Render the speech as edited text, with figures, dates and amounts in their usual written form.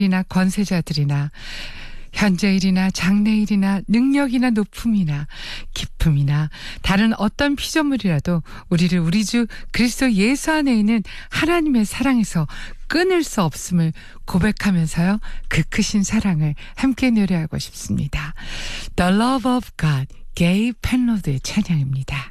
이나 권세자들이나 현재일이나 장래일이나 능력이나 높음이나 기쁨이나 다른 어떤 피조물이라도 우리를 우리 주 그리스도 예수 안에 있는 하나님의 사랑에서 끊을 수 없음을 고백하면서요. 그 크신 사랑을 함께 노래하고 싶습니다. The Love of God, 게이 펜로드의 찬양입니다.